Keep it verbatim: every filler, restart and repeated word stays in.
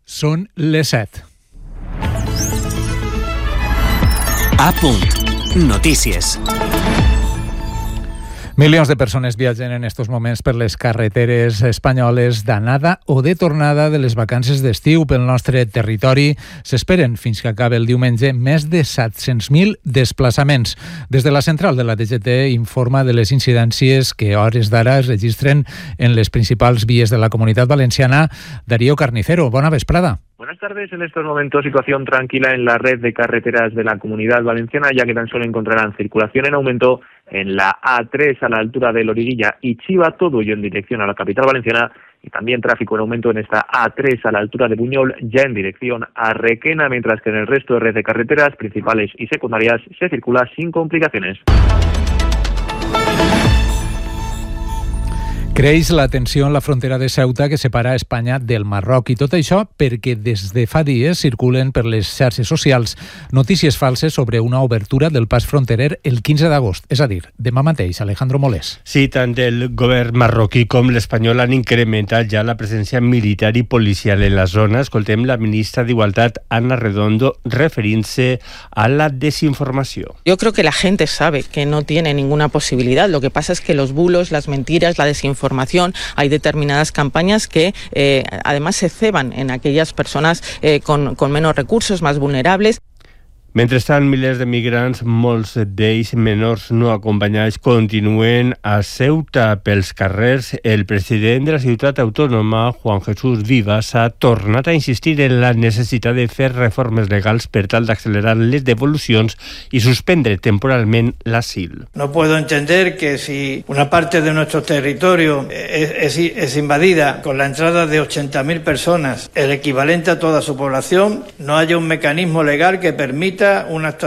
Són les set. A punt. Notícies. Milions de persones viatgen en estos moments per les carreteres espanyoles d'anada o de tornada de les vacances d'estiu pel nostre territori. S'esperen fins que acabe el diumenge més de set-cents mil desplaçaments. Des de la central de la D G T informa de les incidències que a hores d'ara es registren en les principals vies de la Comunitat Valenciana. Darío Carnicero, bona vesprada. Buenas tardes. En estos momentos situación tranquila en la red de carreteras de la Comunidad Valenciana, ya que tan solo encontrarán circulación en aumento en la A tres a la altura de Loriguilla y Chiva, todo ello en dirección a la capital valenciana, y también tráfico en aumento en esta A tres a la altura de Buñol, ya en dirección a Requena, mientras que en el resto de red de carreteras principales y secundarias se circula sin complicaciones. Creix la tensió en la frontera de Ceuta que separa Espanya del Marroc, i tot això perquè des de fa dies circulen per les xarxes socials notícies falses sobre una obertura del pas fronterer el quinze d'agost, és a dir, demà mateix. Alejandro Molés. Sí, tant el govern marroquí com l'espanyol han incrementat ja la presència militar i policial en la zona. Escoltem la ministra d'Igualtat, Ana Redondo, referint-se a la desinformació. Yo creo que la gente sabe que no tiene ninguna posibilidad. Lo que pasa es que los bulos, las mentiras, la desinformación, hay determinadas campañas que eh, además se ceban en aquellas personas eh, con, con menos recursos, más vulnerables. Mentrestant, milers de migrants, molts d'ells menors no acompanyats, continuen a Ceuta pels carrers. El president de la ciutat autònoma, Juan Jesús Vivas, ha tornat a insistir en la necessitat de fer reformes legals per tal d'accelerar les devolucions y suspendre temporalment l'asil. No puedo entender que si una parte de nuestro territorio es, es, es invadida con la entrada de ochenta mil personas, el equivalente a toda su población, no haya un mecanismo legal que permita una actuación